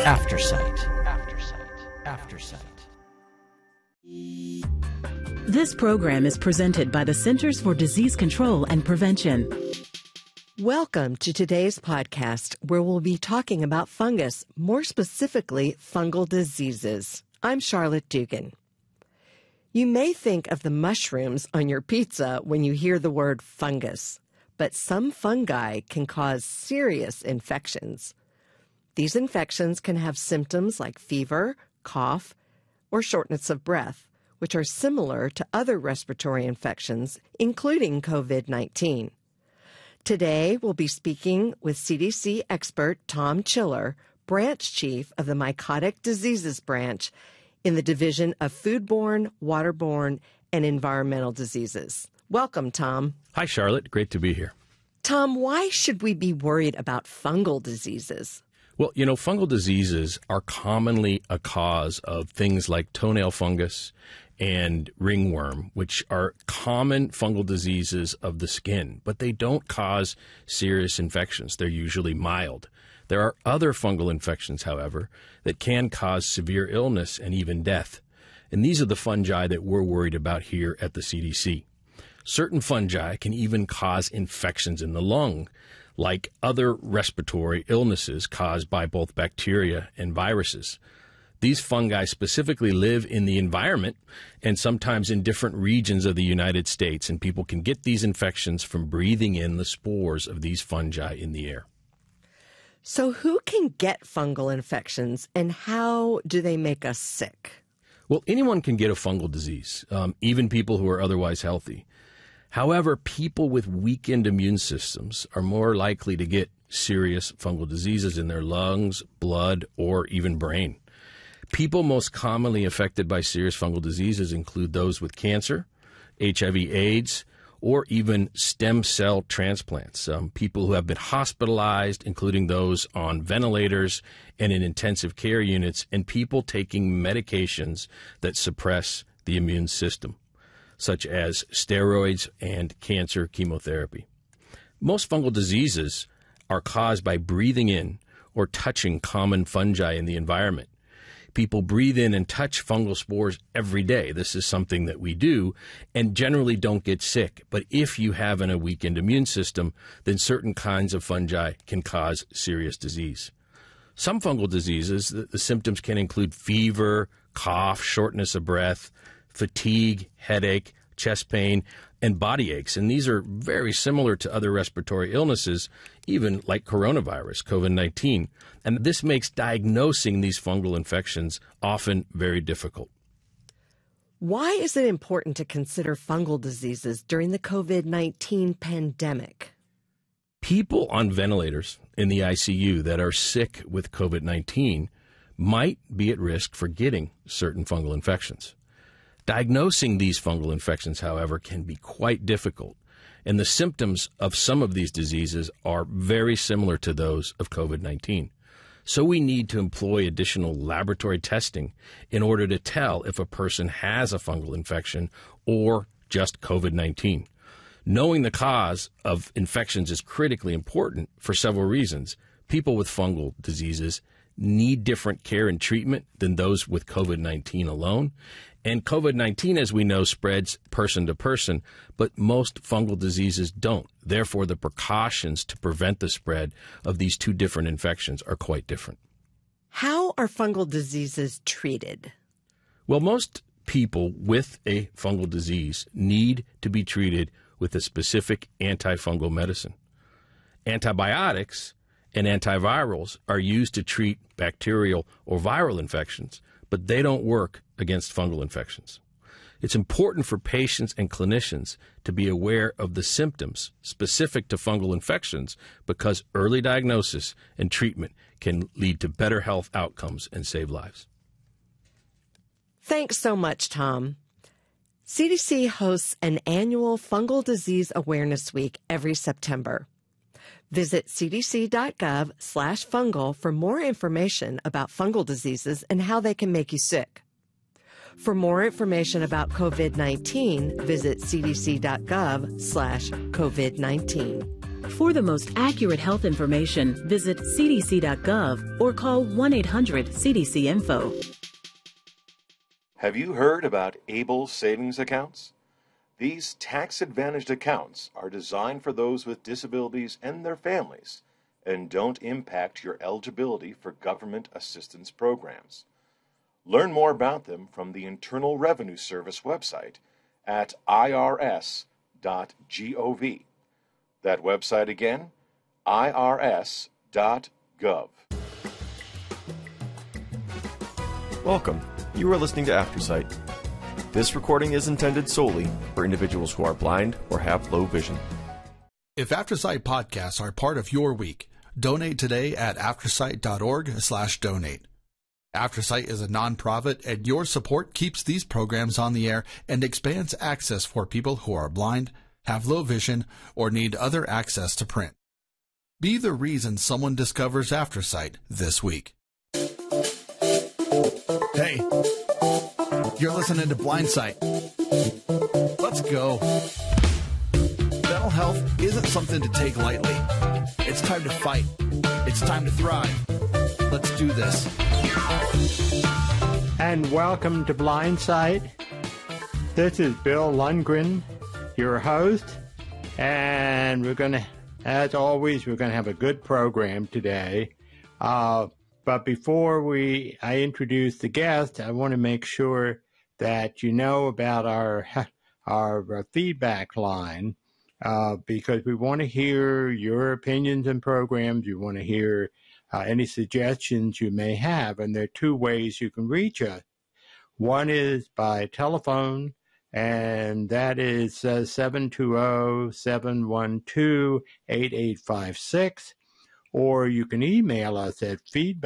Aftersight. Aftersight. Aftersight. This program is presented by the Centers for Disease Control and Prevention. Welcome to today's podcast, where we'll be talking about fungus, more specifically fungal diseases. I'm Charlotte Dugan. You may think of the mushrooms on your pizza when you hear the word fungus, but some fungi can cause serious infections. These infections can have symptoms like fever, cough, or shortness of breath, which are similar to other respiratory infections, including COVID-19. Today, we'll be speaking with CDC expert Tom Chiller, branch chief of the Mycotic Diseases Branch in the Division of Foodborne, Waterborne, and Environmental Diseases. Welcome, Tom. Hi, Charlotte. Great to be here. Tom, why should we be worried about fungal diseases? Well, fungal diseases are commonly a cause of things like toenail fungus and ringworm, which are common fungal diseases of the skin, but they don't cause serious infections. They're usually mild. There are other fungal infections, however, that can cause severe illness and even death. And these are the fungi that we're worried about here at the CDC. Certain fungi can even cause infections in the lung, like other respiratory illnesses caused by both bacteria and viruses. These fungi specifically live in the environment and sometimes in different regions of the United States, and people can get these infections from breathing in the spores of these fungi in the air. So who can get fungal infections, and how do they make us sick? Well, anyone can get a fungal disease, even people who are otherwise healthy. However, people with weakened immune systems are more likely to get serious fungal diseases in their lungs, blood, or even brain. People most commonly affected by serious fungal diseases include those with cancer, HIV/AIDS, or even stem cell transplants. People who have been hospitalized, including those on ventilators and in intensive care units, and people taking medications that suppress the immune system, such as steroids and cancer chemotherapy. Most fungal diseases are caused by breathing in or touching common fungi in the environment. People breathe in and touch fungal spores every day. This is something that we do and generally don't get sick. But if you have a weakened immune system, then certain kinds of fungi can cause serious disease. Some fungal diseases, the symptoms can include fever, cough, shortness of breath, fatigue, headache, chest pain, and body aches. And these are very similar to other respiratory illnesses, even like coronavirus, COVID-19. And this makes diagnosing these fungal infections often very difficult. Why is it important to consider fungal diseases during the COVID-19 pandemic? People on ventilators in the ICU that are sick with COVID-19 might be at risk for getting certain fungal infections. Diagnosing these fungal infections, however, can be quite difficult, and the symptoms of some of these diseases are very similar to those of COVID-19. So we need to employ additional laboratory testing in order to tell if a person has a fungal infection or just COVID-19. Knowing the cause of infections is critically important for several reasons. People with fungal diseases need different care and treatment than those with COVID-19 alone. And COVID-19, as we know, spreads person to person, but most fungal diseases don't. Therefore, the precautions to prevent the spread of these two different infections are quite different. How are fungal diseases treated? Well, most people with a fungal disease need to be treated with a specific antifungal medicine. Antibiotics and antivirals are used to treat bacterial or viral infections, but they don't work against fungal infections. It's important for patients and clinicians to be aware of the symptoms specific to fungal infections because early diagnosis and treatment can lead to better health outcomes and save lives. Thanks so much, Tom. CDC hosts an annual Fungal Disease Awareness Week every September. Visit cdc.gov/fungal for more information about fungal diseases and how they can make you sick. For more information about COVID-19, visit cdc.gov/COVID-19. For the most accurate health information, visit cdc.gov or call 1-800-CDC-INFO. Have you heard about Able savings accounts? These tax-advantaged accounts are designed for those with disabilities and their families and don't impact your eligibility for government assistance programs. Learn more about them from the Internal Revenue Service website at irs.gov. That website again, irs.gov. Welcome. You are listening to AfterSight. This recording is intended solely for individuals who are blind or have low vision. If AfterSight podcasts are part of your week, donate today at aftersight.org/donate. AfterSight is a nonprofit, and your support keeps these programs on the air and expands access for people who are blind, have low vision, or need other access to print. Be the reason someone discovers AfterSight this week. Hey, you're listening to Blindsight. Let's go. Mental health isn't something to take lightly. It's time to fight. It's time to thrive. Let's do this. And welcome to Blindsight. This is Bill Lundgren, your host, and as always, we're going to have a good program today. But before I introduce the guest, I want to make sure that you know about our feedback line, because we want to hear your opinions and programs. You want to hear any suggestions you may have, and there are two ways you can reach us. One is by telephone, and that is 720-712-8856, or you can email us at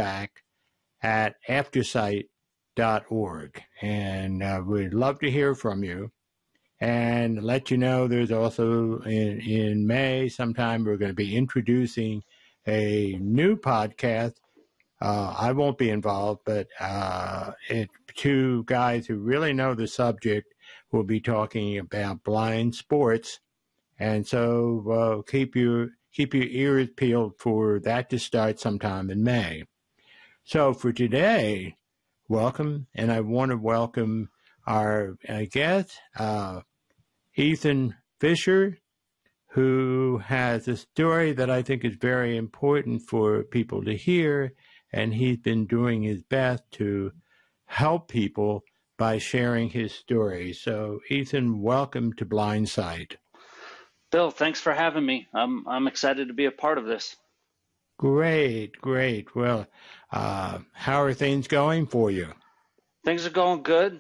feedback@aftersight.org, and we'd love to hear from you. And let you know there's also in May sometime we're going to be introducing a new podcast. I won't be involved, but two guys who really know the subject will be talking about blind sports. And so keep your ears peeled for that to start sometime in May. So for today, welcome, and I want to welcome our guest, Ethan Fisher, who has a story that I think is very important for people to hear, and he's been doing his best to help people by sharing his story. So, Ethan, welcome to Blindsight. Bill, thanks for having me. I'm excited to be a part of this. Great. Well, how are things going for you? Things are going good.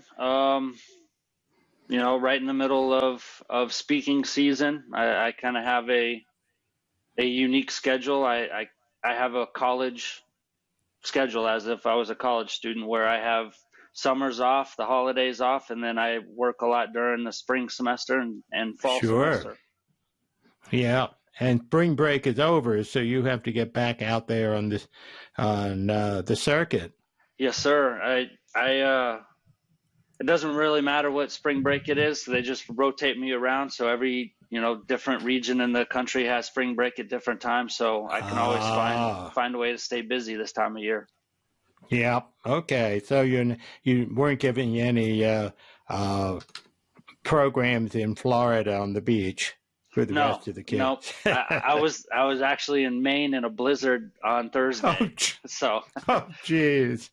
Right in the middle of speaking season. I kind of have a unique schedule. I have a college schedule as if I was a college student, where I have summers off, the holidays off, and then I work a lot during the spring semester and fall semester. Yeah, and spring break is over, so you have to get back out there on the circuit. Yes, sir. It doesn't really matter what spring break it is. They just rotate me around. So every, different region in the country has spring break at different times. So I can always find a way to stay busy this time of year. Yeah. Okay. So you weren't giving any programs in Florida on the beach for the rest of the kids? No. I was actually in Maine in a blizzard on Thursday. Oh, geez.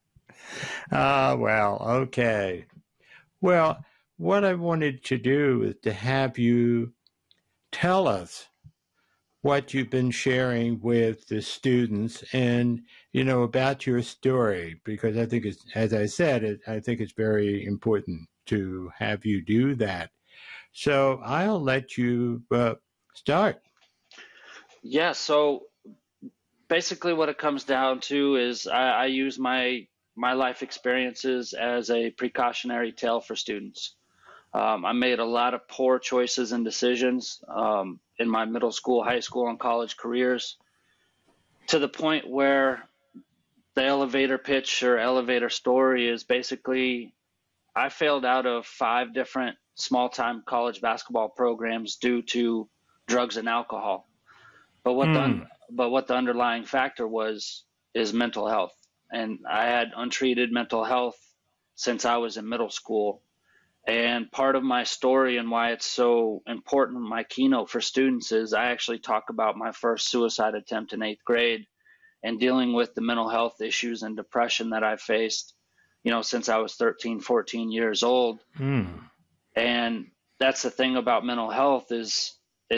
Well, okay. Well, what I wanted to do is to have you tell us what you've been sharing with the students and, about your story, because I think as I said, I think it's very important to have you do that. So I'll let you start. Yeah, so basically what it comes down to is I use my life experiences as a precautionary tale for students. I made a lot of poor choices and decisions in my middle school, high school, and college careers, to the point where the elevator pitch or elevator story is basically I failed out of 5 different small-time college basketball programs due to drugs and alcohol. But what the underlying factor is mental health. And I had untreated mental health since I was in middle school. And part of my story and why it's so important in my keynote for students is I actually talk about my first suicide attempt in 8th grade and dealing with the mental health issues and depression that I faced, since I was 13, 14 years old. And that's the thing about mental health is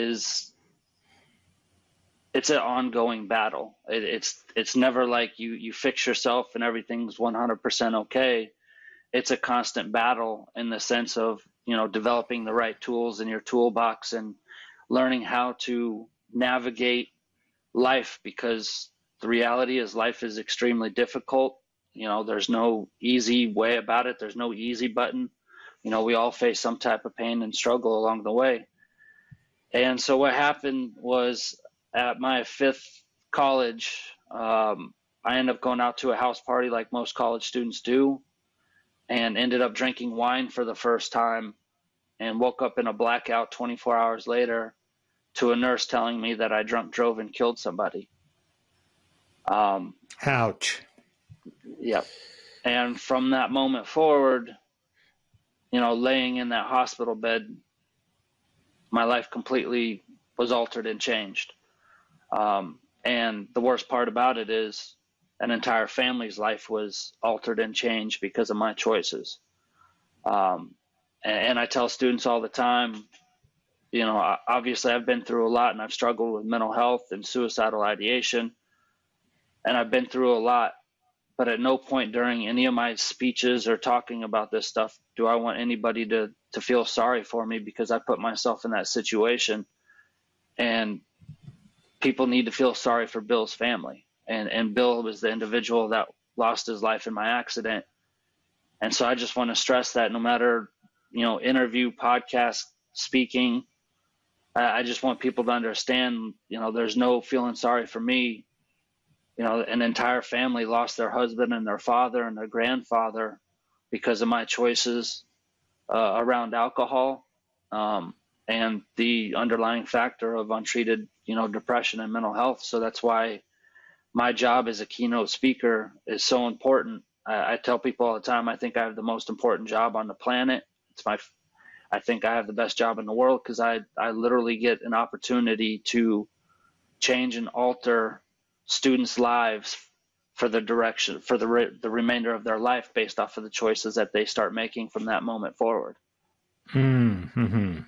it's an ongoing battle. It's never like you fix yourself and everything's 100% okay. It's a constant battle in the sense of, developing the right tools in your toolbox and learning how to navigate life, because the reality is life is extremely difficult. There's no easy way about it. There's no easy button. We all face some type of pain and struggle along the way. And so what happened was at my 5th college, I ended up going out to a house party like most college students do, and ended up drinking wine for the first time and woke up in a blackout 24 hours later to a nurse telling me that I drunk drove and killed somebody. Ouch. Yep. And from that moment forward, laying in that hospital bed, my life completely was altered and changed. And the worst part about it is an entire family's life was altered and changed because of my choices. And I tell students all the time, obviously I've been through a lot and I've struggled with mental health and suicidal ideation, and I've been through a lot, but at no point during any of my speeches or talking about this stuff do I want anybody to feel sorry for me, because I put myself in that situation. And people need to feel sorry for Bill's family. And Bill was the individual that lost his life in my accident. And so I just want to stress that no matter, interview, podcast, speaking, I just want people to understand, there's no feeling sorry for me. An entire family lost their husband and their father and their grandfather because of my choices around alcohol, and the underlying factor of untreated, depression and mental health. So that's why my job as a keynote speaker is so important. I tell people all the time, I think I have the most important job on the planet. I think I have the best job in the world, because I literally get an opportunity to change and alter students' lives for the direction, for the remainder of their life, based off of the choices that they start making from that moment forward. Mm-hmm.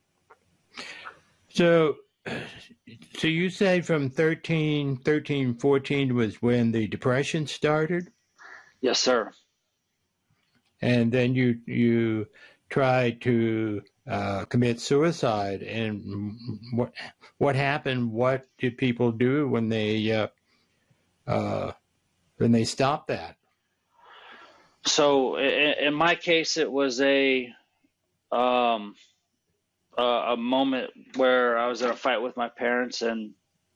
So you say from 13, 14 was when the depression started? Yes, sir. And then you tried to commit suicide. And what happened? What did people do when they stopped that? So in my case, it was a moment where I was in a fight with my parents, and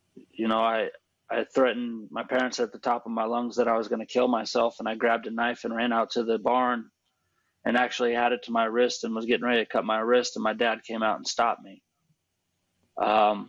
I threatened my parents at the top of my lungs that I was going to kill myself, and I grabbed a knife and ran out to the barn and actually had it to my wrist and was getting ready to cut my wrist, and my dad came out and stopped me. But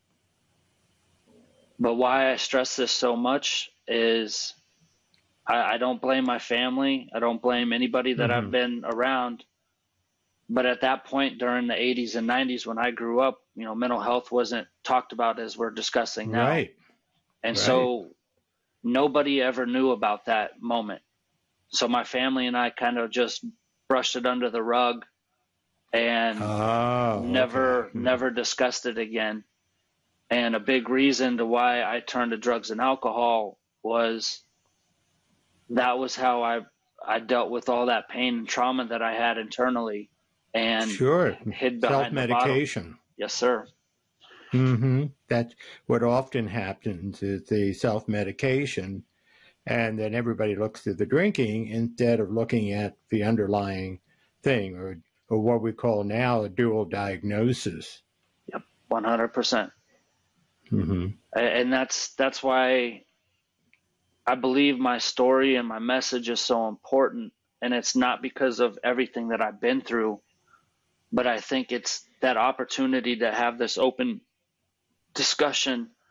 why I stress this so much is I don't blame my family. I don't blame anybody that I've been around. But at that point during the 80s and 90s when I grew up, mental health wasn't talked about as we're discussing now. Right. And so nobody ever knew about that moment. So my family and I kind of just brushed it under the rug and never discussed it again. And a big reason to why I turned to drugs and alcohol was that was how I dealt with all that pain and trauma that I had internally, and hid behind self-medication. The bottle. Yes, sir. That's what often happens, is the self-medication, and then everybody looks to the drinking instead of looking at the underlying thing, or what we call now a dual diagnosis. Yep, 100%. And that's why I believe my story and my message is so important. And it's not because of everything that I've been through, but I think it's that opportunity to have this open discussion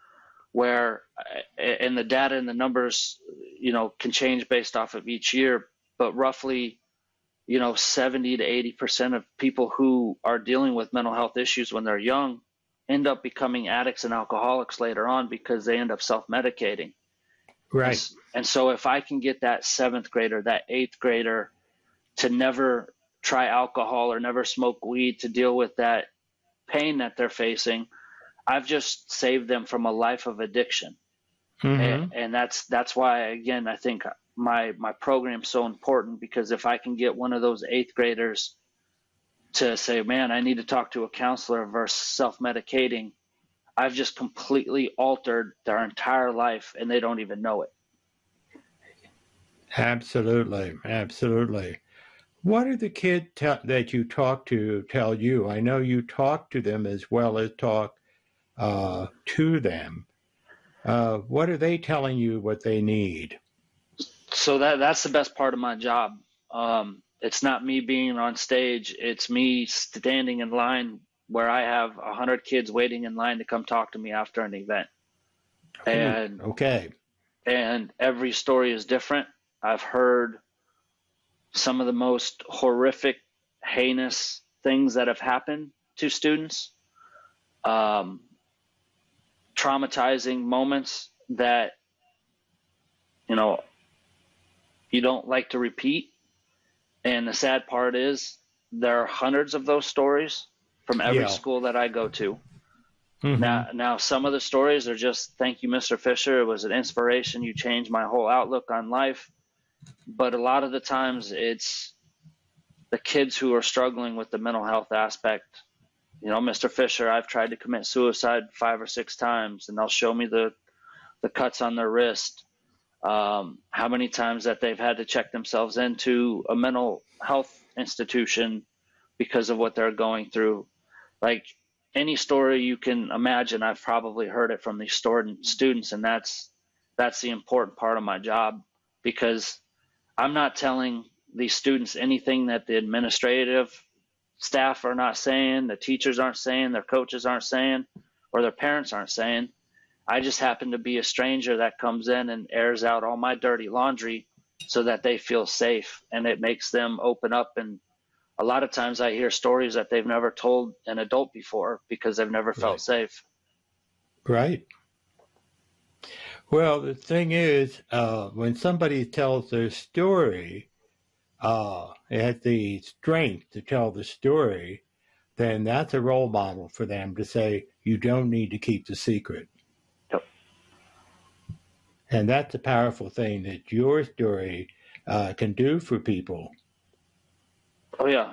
where, and the data and the numbers, can change based off of each year, but roughly, 70 to 80% of people who are dealing with mental health issues when they're young end up becoming addicts and alcoholics later on because they end up self-medicating. Right. And so if I can get that 7th grader, that 8th grader to never try alcohol or never smoke weed to deal with that pain that they're facing, I've just saved them from a life of addiction. Mm-hmm. And that's why, again, I think my program's so important, because if I can get one of those 8th graders to say, man, I need to talk to a counselor versus self-medicating, I've just completely altered their entire life and they don't even know it. Absolutely. Absolutely. What do the kids that you talk to tell you? I know you talk to them as well as talk to them. What are they telling you what they need? So that's the best part of my job. It's not me being on stage. It's me standing in line where I have 100 kids waiting in line to come talk to me after an event. And okay. And every story is different. I've heard some of the most horrific, heinous things that have happened to students, traumatizing moments that, you don't like to repeat. And the sad part is there are hundreds of those stories from every school that I go to. Mm-hmm. Now, some of the stories are just, thank you, Mr. Fisher. It was an inspiration. You changed my whole outlook on life. But a lot of the times it's the kids who are struggling with the mental health aspect. Mr. Fisher, I've tried to commit suicide 5 or 6 times, and they'll show me the cuts on their wrist. How many times that they've had to check themselves into a mental health institution because of what they're going through. Like any story you can imagine, I've probably heard it from these students, and that's the important part of my job, because I'm not telling these students anything that the administrative staff are not saying, the teachers aren't saying, their coaches aren't saying, or their parents aren't saying. I just happen to be a stranger that comes in and airs out all my dirty laundry so that they feel safe, and it makes them open up. And a lot of times I hear stories that they've never told an adult before because they've never felt safe. Right. Well, the thing is, when somebody tells their story, they have the strength to tell the story, then that's a role model for them to say, you don't need to keep the secret. Yep. And that's a powerful thing that your story can do for people. Oh yeah,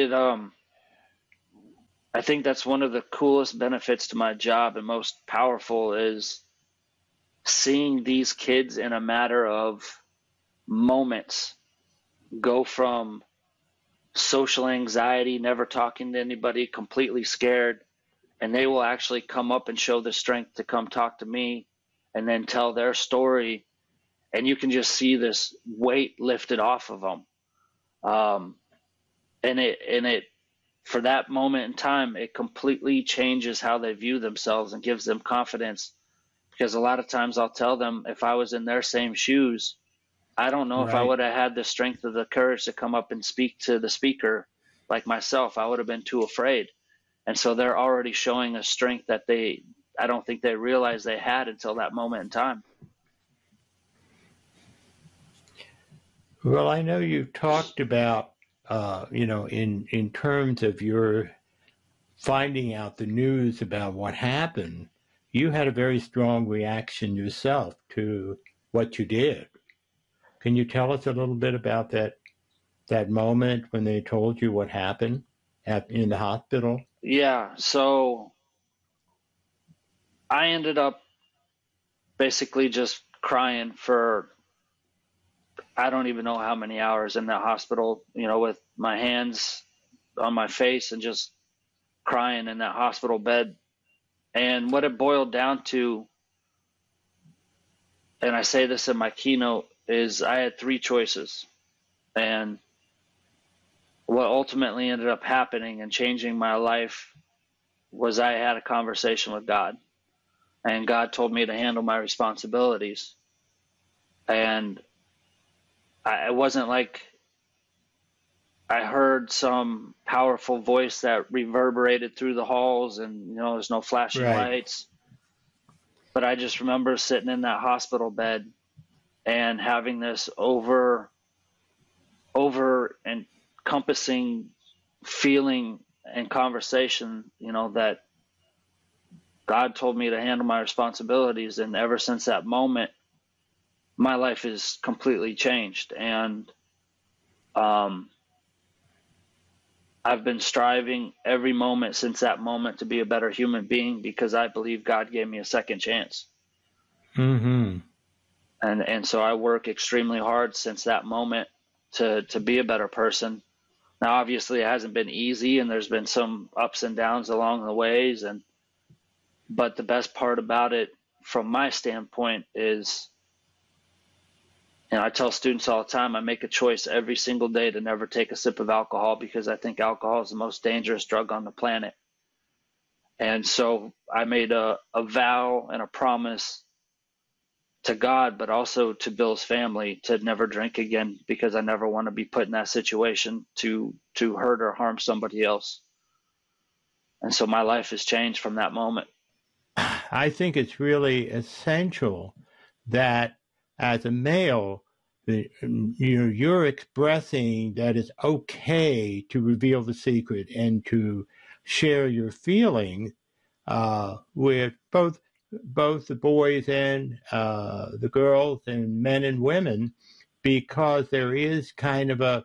I think that's one of the coolest benefits to my job and most powerful is seeing these kids in a matter of moments go from social anxiety, never talking to anybody, completely scared, and they will actually come up and show the strength to come talk to me and then tell their story, and you can just see this weight lifted off of them. And it for that moment in time, it completely changes how they view themselves and gives them confidence. Because a lot of times I'll tell them, if I was in their same shoes, I don't know if I would have had the strength or the courage to come up and speak to the speaker like myself. I would have been too afraid. And so they're already showing a strength that I don't think they realized they had until that moment in time. Well, I know you've talked about, in terms of your finding out the news about what happened, you had a very strong reaction yourself to what you did. Can you tell us a little bit about that moment when they told you what happened in the hospital? Yeah, so I ended up basically just crying for I don't even know how many hours in that hospital, with my hands on my face and just crying in that hospital bed. And what it boiled down to, and I say this in my keynote, is I had 3 choices. And what ultimately ended up happening and changing my life was I had a conversation with God. and God told me to handle my responsibilities. And it wasn't like I heard some powerful voice that reverberated through the halls and, there's no flashing lights. But I just remember sitting in that hospital bed and having this over encompassing feeling and conversation, that God told me to handle my responsibilities. And ever since that moment, my life is completely changed. And I've been striving every moment since that moment to be a better human being, because I believe God gave me a second chance. Mm-hmm. And so I work extremely hard since that moment to be a better person. Now, obviously, it hasn't been easy, and there's been some ups and downs along the ways. But the best part about it, from my standpoint, is, I tell students all the time, I make a choice every single day to never take a sip of alcohol, because I think alcohol is the most dangerous drug on the planet. And so I made a vow and a promise to God, but also to Bill's family, to never drink again, because I never want to be put in that situation to hurt or harm somebody else. And so my life has changed from that moment. I think it's really essential that as a male, you're expressing that it's okay to reveal the secret and to share your feeling with both the boys and the girls and men and women, because there is kind of a,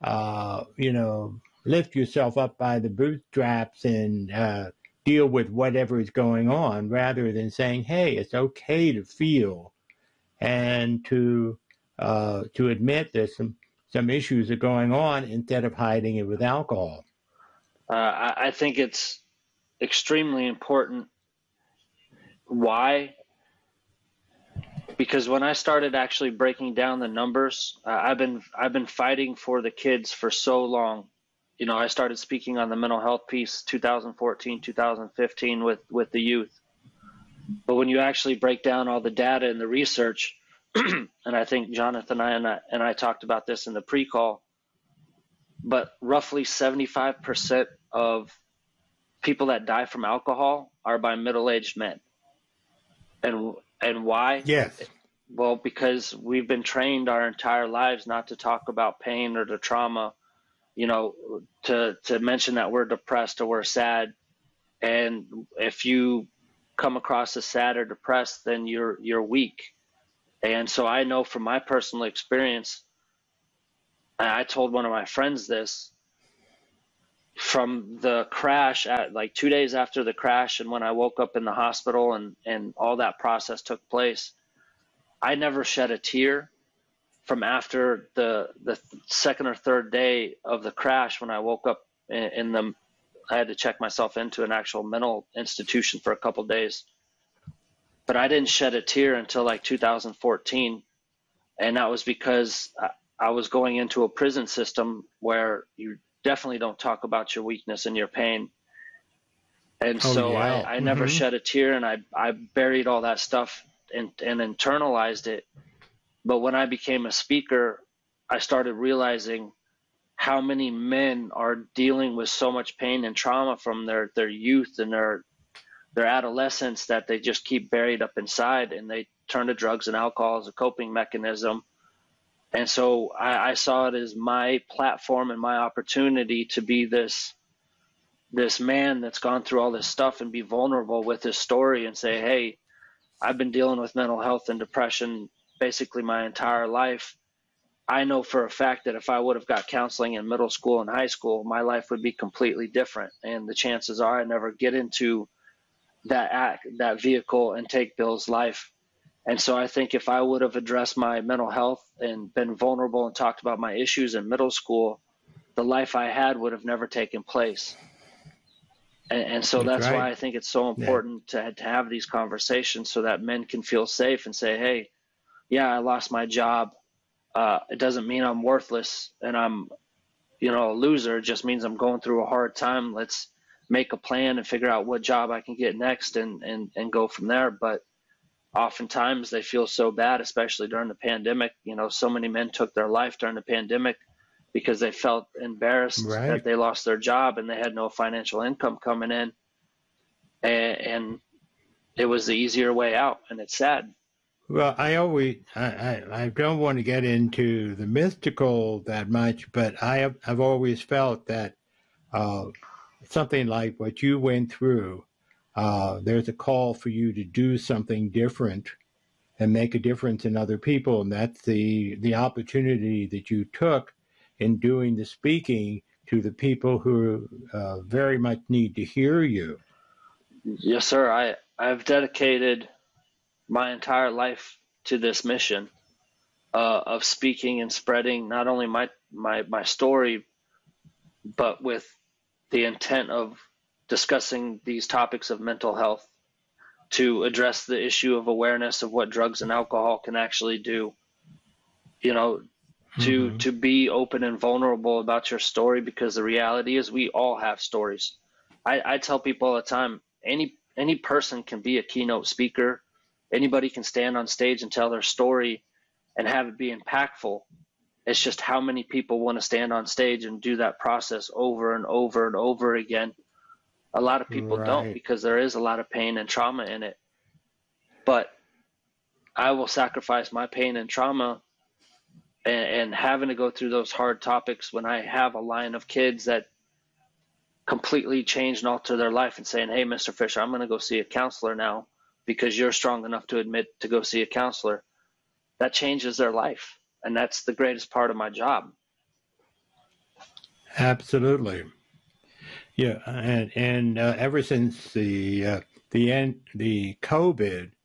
lift yourself up by the bootstraps and deal with whatever is going on, rather than saying, hey, it's okay to feel and to admit there's some issues are going on, instead of hiding it with alcohol. I think it's extremely important. Why? Because when I started actually breaking down the numbers, I've been fighting for the kids for so long. I started speaking on the mental health piece 2014, 2015 with the youth. But when you actually break down all the data and the research, and I think Jonathan and I talked about this in the pre-call, but roughly 75% of people that die from alcohol are by middle-aged men. And why? Yes. Well, because we've been trained our entire lives not to talk about pain or the trauma, to mention that we're depressed or we're sad. And if you come across as sad or depressed, then you're weak. And so I know from my personal experience, I told one of my friends this, from the crash, at like 2 days after the crash, and when I woke up in the hospital and all that process took place, I never shed a tear from after the second or third day of the crash, when I woke up I had to check myself into an actual mental institution for a couple of days. But I didn't shed a tear until like 2014. And that was because I was going into a prison system where you definitely don't talk about your weakness and your pain. And I never shed a tear, and I buried all that stuff and internalized it. But when I became a speaker, I started realizing how many men are dealing with so much pain and trauma from their youth and their adolescence, that they just keep buried up inside, and they turn to drugs and alcohol as a coping mechanism. And so I saw it as my platform and my opportunity to be this man that's gone through all this stuff and be vulnerable with his story and say, hey, I've been dealing with mental health and depression basically my entire life. I know for a fact that if I would have got counseling in middle school and high school, my life would be completely different. And the chances are I never get into that vehicle and take Bill's life. And so I think if I would have addressed my mental health and been vulnerable and talked about my issues in middle school, the life I had would have never taken place. And so that's why I think it's so important to have these conversations, so that men can feel safe and say, hey, yeah, I lost my job. It doesn't mean I'm worthless and I'm, a loser. It just means I'm going through a hard time. Let's make a plan and figure out what job I can get next and go from there. But oftentimes they feel so bad, especially during the pandemic. You know, so many men took their life during the pandemic because they felt embarrassed that they lost their job and they had no financial income coming in. And it was the easier way out, and it's sad. Well, I don't want to get into the mystical that much, but I've always felt that something like what you went through, there's a call for you to do something different and make a difference in other people, and that's the opportunity that you took in doing the speaking to the people who very much need to hear you. Yes, sir. I've dedicated my entire life to this mission of speaking and spreading not only my story, but with the intent of discussing these topics of mental health, to address the issue of awareness of what drugs and alcohol can actually do. You know, to be open and vulnerable about your story, because the reality is we all have stories. I tell people all the time, any person can be a keynote speaker. Anybody can stand on stage and tell their story and have it be impactful. It's just how many people want to stand on stage and do that process over and over and over again. A lot of people don't, because there is a lot of pain and trauma in it. But I will sacrifice my pain and trauma and having to go through those hard topics when I have a line of kids that completely change and alter their life and saying, hey, Mr. Fisher, I'm going to go see a counselor now because you're strong enough to admit to go see a counselor. That changes their life. And that's the greatest part of my job. Absolutely. Yeah. And ever since the COVID,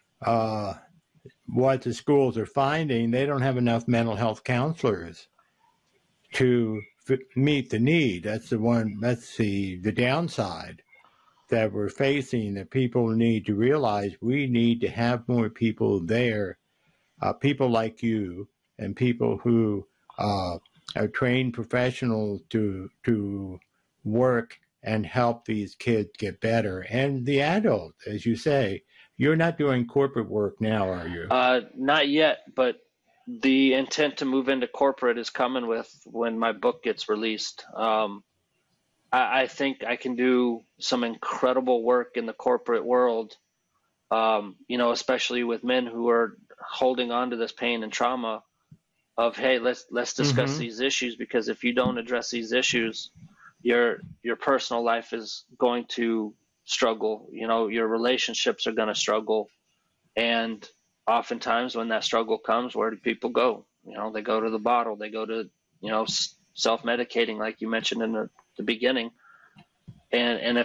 what the schools are finding, they don't have enough mental health counselors to meet the need. That's the downside that we're facing, that people need to realize. We need to have more people there, people like you and people who are trained professionals to work and help these kids get better. And the adults, as you say, you're not doing corporate work now, are you? Not yet, but the intent to move into corporate is coming with when my book gets released. I think I can do some incredible work in the corporate world, especially with men who are holding on to this pain and trauma of, hey, let's discuss these issues, because if you don't address these issues, your personal life is going to struggle. Your relationships are going to struggle. And oftentimes when that struggle comes, where do people go? They go to the bottle, they go to, self-medicating, like you mentioned in the beginning. And if